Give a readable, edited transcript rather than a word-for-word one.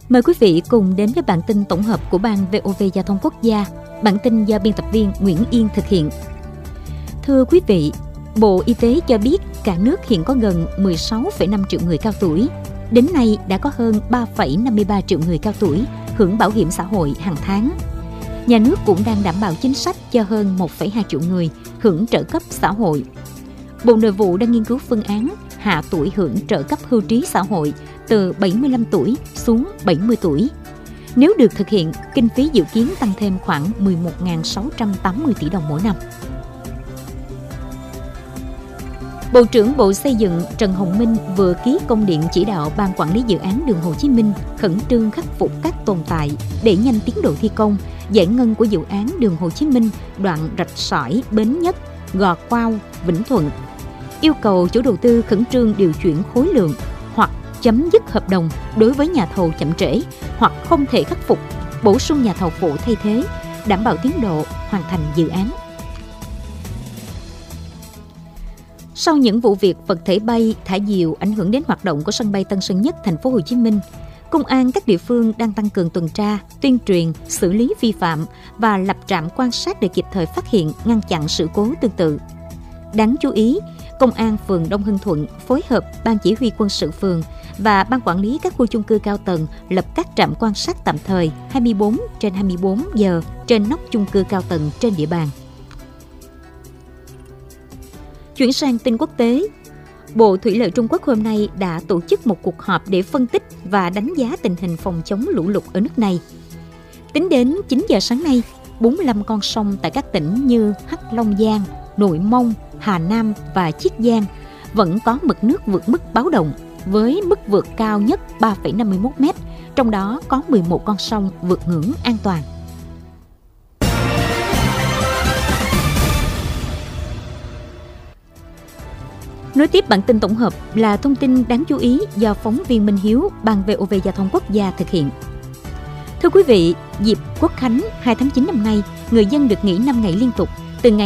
Mời quý vị cùng đến với bản tin tổng hợp của Ban VOV Giao thông Quốc gia. Bản tin do biên tập viên Nguyễn Yên thực hiện. Thưa quý vị, Bộ Y tế cho biết cả nước hiện có gần 16,5 triệu người cao tuổi. Đến nay đã có hơn 3,53 triệu người cao tuổi hưởng bảo hiểm xã hội hàng tháng. Nhà nước cũng đang đảm bảo chính sách cho hơn 1,2 triệu người hưởng trợ cấp xã hội. Bộ Nội vụ đang nghiên cứu phương án hạ tuổi hưởng trợ cấp hưu trí xã hội từ 75 tuổi xuống 70 tuổi. Nếu được thực hiện, kinh phí dự kiến tăng thêm khoảng 11.680 tỷ đồng mỗi năm. Bộ trưởng Bộ Xây dựng Trần Hồng Minh vừa ký công điện chỉ đạo Ban Quản lý Dự án Đường Hồ Chí Minh khẩn trương khắc phục các tồn tại để nhanh tiến độ thi công, giải ngân của dự án Đường Hồ Chí Minh đoạn Rạch Sỏi, Bến Nhất, Gò Quao, Vĩnh Thuận. Yêu cầu chủ đầu tư khẩn trương điều chuyển khối lượng hoặc chấm dứt hợp đồng đối với nhà thầu chậm trễ hoặc không thể khắc phục, bổ sung nhà thầu phụ thay thế, đảm bảo tiến độ hoàn thành dự án. Sau những vụ việc vật thể bay, thả diều ảnh hưởng đến hoạt động của sân bay Tân Sơn Nhất, thành phố Hồ Chí Minh, Công an các địa phương đang tăng cường tuần tra, tuyên truyền, xử lý vi phạm và lập trạm quan sát để kịp thời phát hiện, ngăn chặn sự cố tương tự. Đáng chú ý, Công an phường Đông Hưng Thuận phối hợp Ban Chỉ huy Quân sự phường và Ban Quản lý các khu chung cư cao tầng lập các trạm quan sát tạm thời 24/24 giờ trên nóc chung cư cao tầng trên địa bàn. Chuyển sang tin quốc tế, Bộ Thủy lợi Trung Quốc hôm nay đã tổ chức một cuộc họp để phân tích và đánh giá tình hình phòng chống lũ lụt ở nước này. Tính đến 9 giờ sáng nay, 45 con sông tại các tỉnh như Hắc Long Giang, Nội Mông, Hà Nam và Chiết Giang vẫn có mực nước vượt mức báo động với mức vượt cao nhất 3,51 m, trong đó có 11 con sông vượt ngưỡng an toàn. Nối tiếp bản tin tổng hợp là thông tin đáng chú ý do phóng viên Minh Hiếu, Ban VOV Giao thông Quốc gia thực hiện. Thưa quý vị, dịp Quốc khánh 2 tháng 9 năm nay, người dân được nghỉ 5 ngày liên tục từ ngày